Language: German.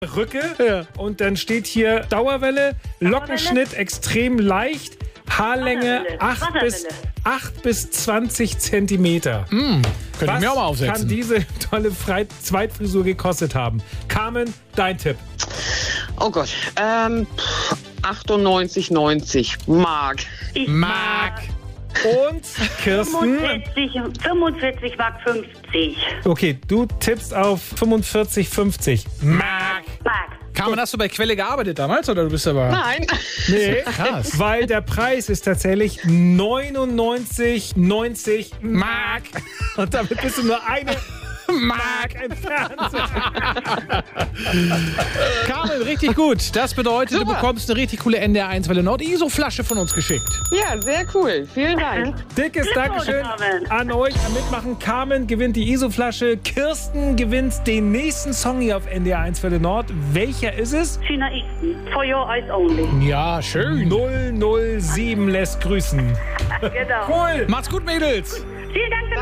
Rücke und dann steht hier Dauerwelle, Lockenschnitt extrem leicht, Haarlänge 8 bis 20 Zentimeter. Könnte ich mir auch mal aufsetzen. Was kann diese tolle Zweitfrisur gekostet haben? Carmen, dein Tipp. Oh Gott, 98,90 Mark. Mark. Und Kirsten? 45 Mark 50. Okay, du tippst auf 45,50. Mark. Carmen, hast du bei Quelle gearbeitet damals oder du bist aber... Nein. Nee, Krass. weil der Preis ist tatsächlich 99,90 Mark. Und damit bist du nur eine Mark entfernt. Carmen, richtig gut. Das bedeutet, Super. du bekommst eine richtig coole NDR1 Welle Nord ISO-Flasche von uns geschickt. Ja, sehr cool. Vielen Dank. Dickes Dankeschön Carmen. an euch am Mitmachen. Carmen gewinnt die ISO-Flasche. Kirsten gewinnt den nächsten Song hier auf NDR1 Welle Nord. Welcher ist es? China Easton. For your eyes only. Ja, schön. 007 lässt grüßen. Genau. Cool. Macht's gut, Mädels. Vielen Dank.